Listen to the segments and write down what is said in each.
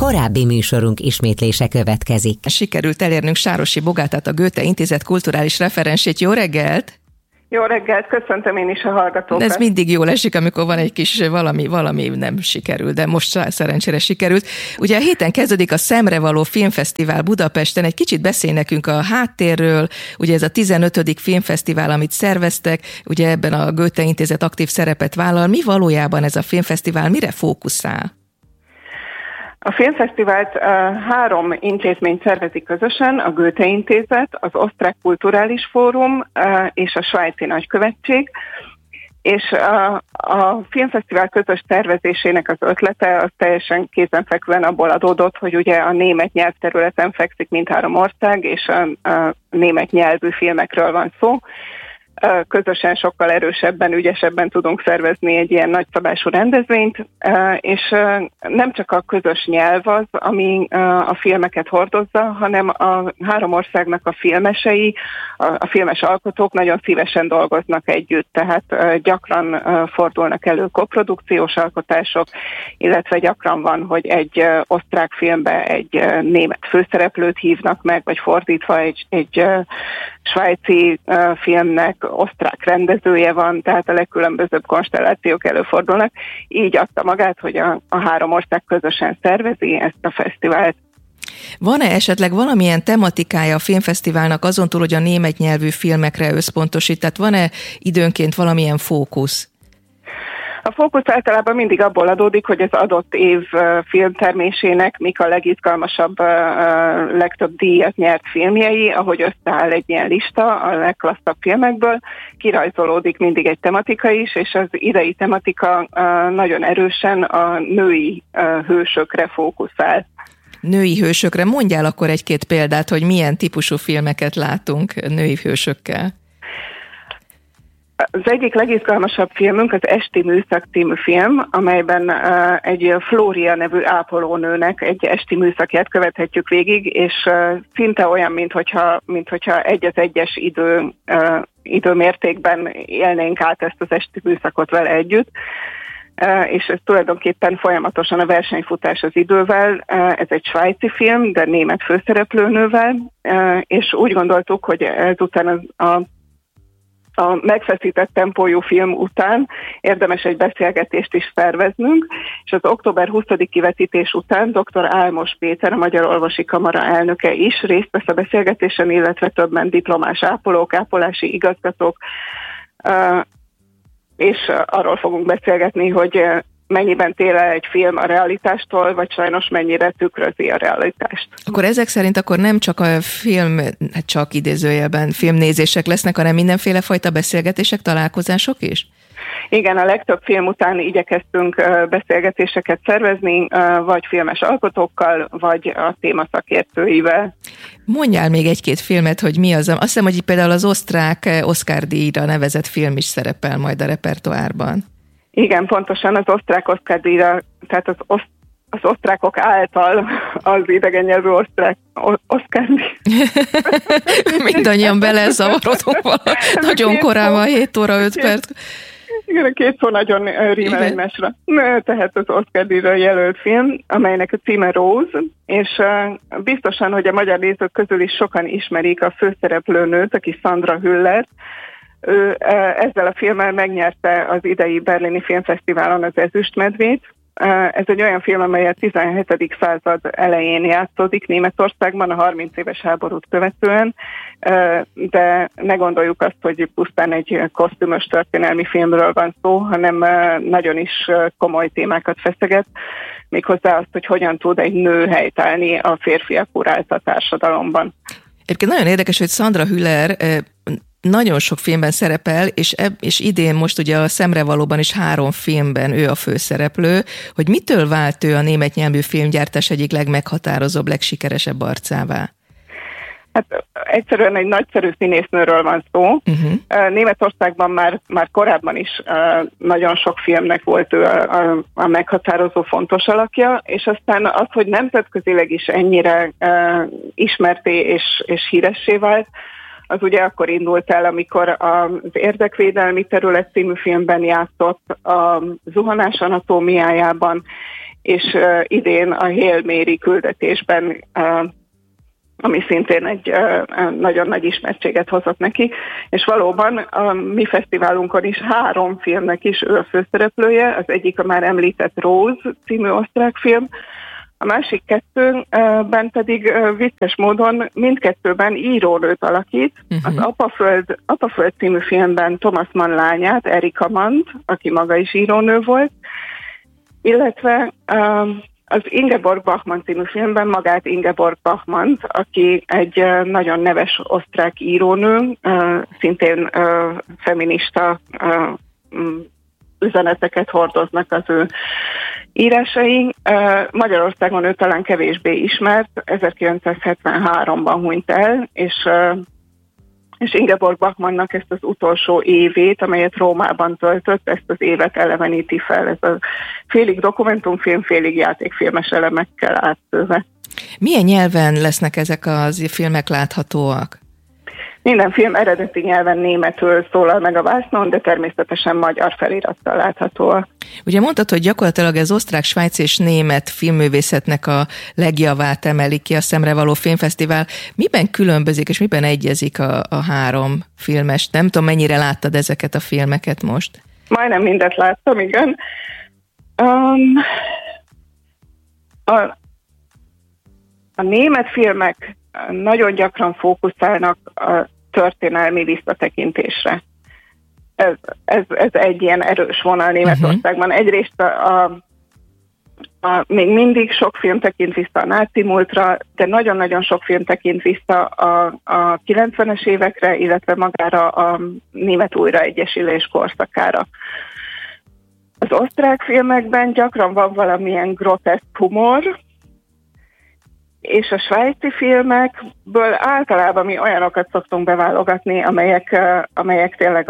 Korábbi műsorunk ismétlése következik. Sikerült elérnünk Sárosi Bogátát, a Goethe Intézet kulturális referensét. Jó reggelt! Jó reggelt, köszöntöm én is a hallgatókat. Ez mindig jól esik, amikor van egy kis valami nem sikerült, de most szerencsére sikerült. Ugye a héten kezdődik a Szemrevaló Filmfesztivál Budapesten. Egy kicsit beszélj nekünk a háttérről. Ugye ez a 15. filmfesztivál, amit szerveztek, ugye ebben a Goethe Intézet aktív szerepet vállal. Mi valójában ez a filmfesztivál, mire fókuszál? A filmfesztivált 3 intézmény szervezi közösen, a Goethe Intézet, az Osztrák Kulturális Fórum és a Svájci Nagykövetség, és a filmfesztivál közös szervezésének az ötlete az teljesen kézenfekvően abból adódott, hogy ugye a német nyelvterületen fekszik mindhárom ország, és a német nyelvű filmekről van szó. Közösen sokkal erősebben, ügyesebben tudunk szervezni egy ilyen nagyszabású rendezvényt, és nem csak a közös nyelv az, ami a filmeket hordozza, hanem a 3 országnak a filmesei, a filmes alkotók nagyon szívesen dolgoznak együtt, tehát gyakran fordulnak elő koprodukciós alkotások, illetve gyakran van, hogy egy osztrák filmbe egy német főszereplőt hívnak meg, vagy fordítva egy svájci filmnek osztrák rendezője van, tehát a legkülönbözőbb konstellációk előfordulnak. Így adta magát, hogy a 3 ország közösen szervezi ezt a fesztivált. Van-e esetleg valamilyen tematikája a filmfesztiválnak azon túl, hogy a német nyelvű filmekre összpontosít? Tehát van-e időnként valamilyen fókusz? A fókusz általában mindig abból adódik, hogy az adott év filmtermésének mik a legizgalmasabb, legtöbb díjat nyert filmjei, ahogy összeáll egy ilyen lista a legklasszabb filmekből, kirajzolódik mindig egy tematika is, és az idei tematika nagyon erősen a női hősökre fókuszál. Női hősökre. Mondjál akkor egy-két példát, hogy milyen típusú filmeket látunk női hősökkel. Az egyik legizgalmasabb filmünk az Esti Műszak című film, amelyben egy Flória nevű ápolónőnek egy esti műszakját követhetjük végig, és szinte olyan, minthogyha egy az egyes időmértékben élnénk át ezt az esti műszakot vele együtt. És ez tulajdonképpen folyamatosan a versenyfutás az idővel. Ez egy svájci film, de német főszereplőnővel, és úgy gondoltuk, hogy ezután a megfeszített tempójú film után érdemes egy beszélgetést is szerveznünk, és az október 20. kivetítés után dr. Álmos Péter, a Magyar Orvosi Kamara elnöke is részt vesz a beszélgetésen, illetve többen diplomás ápolók, ápolási igazgatók, és arról fogunk beszélgetni, hogy mennyiben tér el egy film a realitástól, vagy sajnos mennyire tükrözi a realitást. Akkor ezek szerint akkor nem csak a film, csak idézőjelben filmnézések lesznek, hanem mindenféle fajta beszélgetések, találkozások is? Igen, a legtöbb film után igyekeztünk beszélgetéseket szervezni, vagy filmes alkotókkal, vagy a téma szakértőivel. Mondjál még egy-két filmet, hogy mi az. Azt hiszem, hogy például az osztrák Oscar-díjra nevezett film is szerepel majd a repertoárban. Igen, pontosan az osztrák Oscar-díjra, tehát az osztrákok által az idegen nyelvű osztrák Oscar-díj. Mindannyian belezavarodunk valahogy. Nagyon korán van, 7 óra 5 perc. Igen, a 2 szó nagyon rímel egymásra. Tehát az Oscar-díjra jelölt film, amelynek a címe Rose, és biztosan, hogy a magyar nézők közül is sokan ismerik a főszereplőnőt, aki Sandra Hüller. Ő ezzel a filmmel megnyerte az idei Berlini Filmfesztiválon az Ezüstmedvét. Ez egy olyan film, amely a 17. század elején játszódik Németországban, a 30 éves háborút követően, de ne gondoljuk azt, hogy pusztán egy kosztümös történelmi filmről van szó, hanem nagyon is komoly témákat feszeget, méghozzá azt, hogy hogyan tud egy nő helytállni a férfiak uralta társadalomban. Egyébként nagyon érdekes, hogy Sandra Hüller nagyon sok filmben szerepel, és idén most ugye a Szemrevalóban is 3 filmben ő a főszereplő, hogy mitől vált ő a német nyelvű filmgyártás egyik legmeghatározóbb, legsikeresebb arcává? Hát egyszerűen egy nagyszerű színésznőről van szó. Németországban már korábban is nagyon sok filmnek volt ő a meghatározó fontos alakja, és aztán az, hogy nemzetközileg is ennyire ismerté és híressé vált, az ugye akkor indult el, amikor az Érdekvédelmi Terület című filmben játszott, a Zuhanás anatómiájában, és idén a Hail Mary küldetésben, ami szintén egy nagyon nagy ismertséget hozott neki, és valóban a mi fesztiválunkon is 3 filmnek is ő a főszereplője, az egyik a már említett Rose című osztrák film, a másik 2-ben pedig vicces módon mindkettőben írónőt alakít. Az Apaföld című filmben Thomas Mann lányát, Erika Mannt, aki maga is írónő volt, illetve az Ingeborg Bachmann című filmben magát Ingeborg Bachmann, aki egy nagyon neves osztrák írónő, szintén feminista üzeneteket hordoznak az ő írásai. Magyarországon ő talán kevésbé ismert, 1973-ban hunyt el, és Ingeborg Bachmannnak ezt az utolsó évét, amelyet Rómában töltött, ezt az évet eleveníti fel. Ez a félig dokumentumfilm, félig játékfilmes elemekkel átszőve. Milyen nyelven lesznek ezek az filmek láthatóak? Minden film eredeti nyelven németül szólal meg a vásznon, de természetesen magyar felirattal láthatóak. Ugye mondtad, hogy gyakorlatilag ez osztrák, svájci és német filmművészetnek a legjavát emelik ki a Szemrevaló Filmfesztivál. Miben különbözik és miben egyezik a 3 filmes? Nem tudom, mennyire láttad ezeket a filmeket most? Majdnem mindet láttam, igen. A német filmek nagyon gyakran fókuszálnak a történelmi visszatekintésre. Ez egy ilyen erős vonal Németországban. Egyrészt még mindig sok film tekint vissza a náci múltra, de nagyon-nagyon sok film tekint vissza a 90-es évekre, illetve magára a német újraegyesülés korszakára. Az osztrák filmekben gyakran van valamilyen groteszk humor, és a svájci filmekből általában mi olyanokat szoktunk beválogatni, amelyek tényleg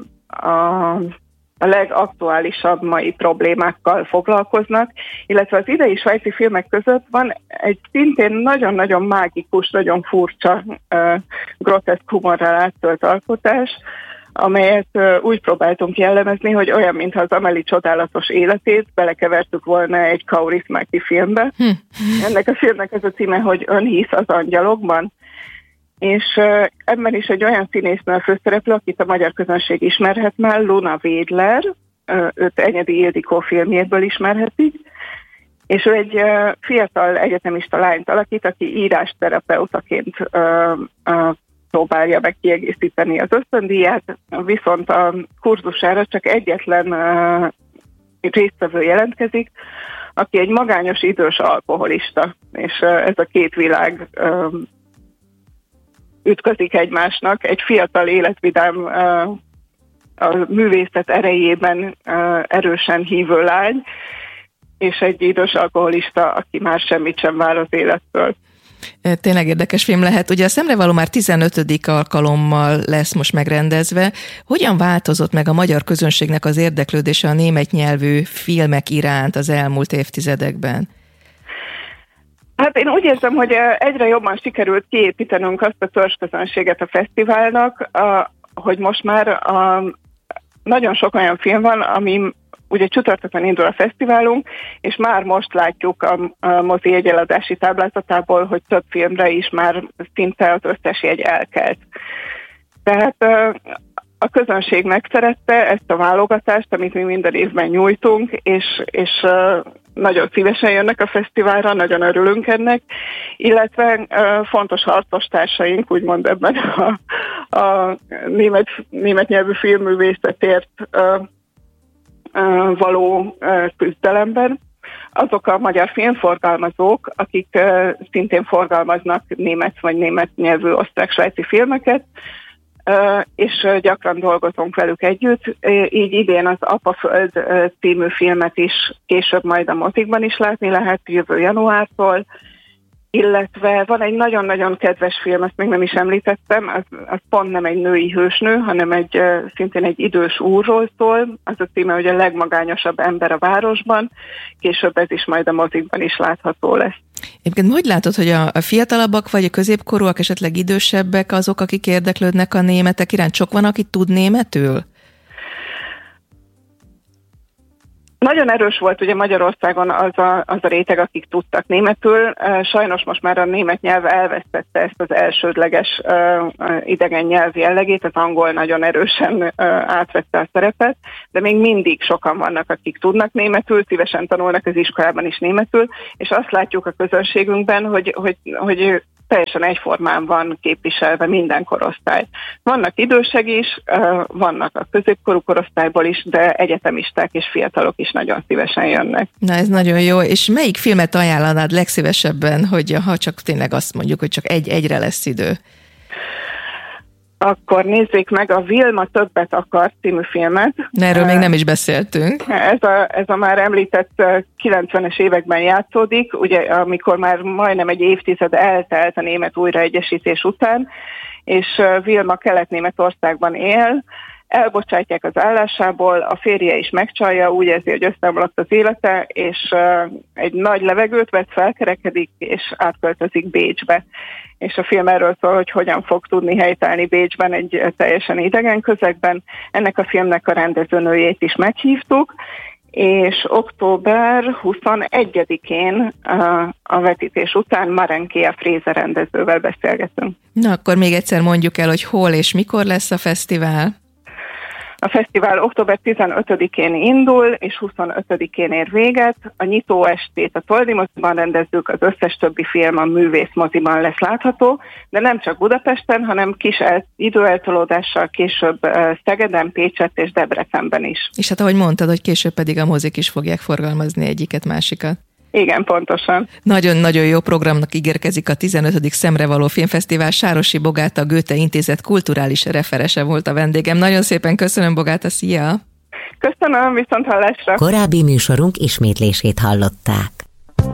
a legaktuálisabb mai problémákkal foglalkoznak, illetve az idei svájci filmek között van egy szintén nagyon-nagyon mágikus, nagyon furcsa, groteszk humorral áttölt alkotás, amelyet úgy próbáltunk jellemezni, hogy olyan, mintha az Amélie csodálatos életét belekevertük volna egy Kaurismäki filmbe. Ennek a filmnek ez a címe, hogy Ön hisz az angyalokban, és ebben is egy olyan színésznő a főszereplő, akit a magyar közönség ismerhet már, Luna Wedler, őt Enyedi Ildikó filmjéből ismerhetik, és ő egy fiatal egyetemista lányt alakít, aki írásterapeutaként próbálja meg kiegészíteni az ösztöndíját, viszont a kurzusára csak egyetlen résztvevő jelentkezik, aki egy magányos idős alkoholista, és ez a két világ ütközik egymásnak. Egy fiatal életvidám, a művészet erejében erősen hívő lány, és egy idős alkoholista, aki már semmit sem vár az élettől. Tényleg érdekes film lehet. Ugye a Szemrevaló már 15. alkalommal lesz most megrendezve. Hogyan változott meg a magyar közönségnek az érdeklődése a német nyelvű filmek iránt az elmúlt évtizedekben? Hát én úgy érzem, hogy egyre jobban sikerült kiépítenünk azt a törzsközönséget a fesztiválnak, hogy most már nagyon sok olyan film van, ami ugye csütörtökön indul a fesztiválunk, és már most látjuk a mozi jegyeladási táblázatából, hogy több filmre is már szinte az összes jegy elkelt. Tehát a közönség megszerette ezt a válogatást, amit mi minden évben nyújtunk, és nagyon szívesen jönnek a fesztiválra, nagyon örülünk ennek, illetve fontos harcostársaink, úgymond ebben a német nyelvű filmművészetért való küzdelemben. Azok a magyar filmforgalmazók, akik szintén forgalmaznak német vagy német nyelvű osztrák-svájci filmeket, és gyakran dolgozunk velük együtt. Így idén az Apaföld című filmet is később majd a mozikban is látni lehet, jövő januártól, illetve van egy nagyon-nagyon kedves film, ezt még nem is említettem, az pont nem egy női hősnő, hanem szintén egy idős úrról szól. Az a címe, hogy a legmagányosabb ember a városban, később ez is majd a mozikban is látható lesz. Egyébként hogy látod, hogy a fiatalabbak vagy a középkorúak, esetleg idősebbek azok, akik érdeklődnek a németek iránt? Sok van, aki tud németül? Nagyon erős volt ugye Magyarországon az a réteg, akik tudtak németül. Sajnos most már a német nyelv elvesztette ezt az elsődleges idegen nyelv jellegét, az angol nagyon erősen átvette a szerepet, de még mindig sokan vannak, akik tudnak németül, szívesen tanulnak az iskolában is németül, és azt látjuk a közönségünkben, hogy teljesen egyformán van képviselve minden korosztály. Vannak idősek is, vannak a középkorú korosztályból is, de egyetemisták és fiatalok is nagyon szívesen jönnek. Na ez nagyon jó, és melyik filmet ajánlanád legszívesebben, hogy ha csak tényleg azt mondjuk, hogy csak egyre lesz idő? Akkor nézzék meg a Vilma többet akar című filmet. Erről még nem is beszéltünk. Ez a már említett 90-es években játszódik, ugye amikor már majdnem egy évtized eltelt a német újraegyesítés után, és Vilma Kelet-Németországban él, elbocsátják az állásából, a férje is megcsalja, úgy érzi, hogy összeomlott az élete, és egy nagy levegőt vett, felkerekedik, és átköltözik Bécsbe. És a film erről szól, hogy hogyan fog tudni helytállni Bécsben egy teljesen idegen közegben. Ennek a filmnek a rendezőnőjét is meghívtuk, és október 21-én a vetítés után Marenkia Fréze rendezővel beszélgetünk. Na akkor még egyszer mondjuk el, hogy hol és mikor lesz a fesztivál? A fesztivál október 15-én indul, és 25-én ér véget. A nyitó estét a Toldi moziban rendezzük, az összes többi film a Művész moziban lesz látható, de nem csak Budapesten, hanem kis időeltolódással később Szegeden, Pécsett és Debrecenben is. És hát ahogy mondtad, hogy később pedig a mozik is fogják forgalmazni egyiket-másikat. Igen, pontosan. Nagyon-nagyon jó programnak ígérkezik a 15. Szemrevaló Filmfesztivál. Sárosi Bogáta, a Goethe Intézet kulturális referese volt a vendégem. Nagyon szépen köszönöm, Bogáta, szia! Köszönöm, viszonthallásra! Korábbi műsorunk ismétlését hallották.